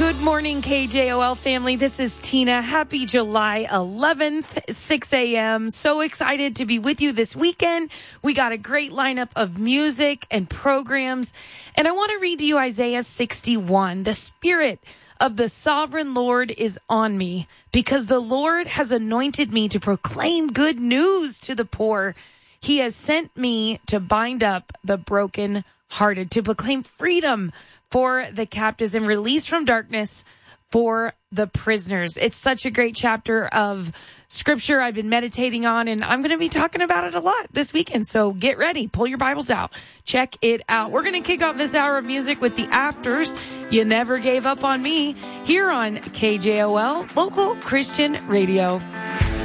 Good morning, KJOL family. This is Tina. Happy July 11th, 6 a.m. So excited to be with you this weekend. We got a great lineup of music and programs. And I want to read to you Isaiah 61. The Spirit of the Sovereign Lord is on me because the Lord has anointed me to proclaim good news to the poor. He has sent me to bind up the brokenhearted, to proclaim freedom for the captives and release from darkness for the prisoners. It's such a great chapter of scripture I've been meditating on, and I'm going to be talking about it a lot this weekend. So get ready. Pull your Bibles out. Check it out. We're going to kick off this hour of music with the Afters. You Never Gave Up on Me here on KJOL, local Christian radio.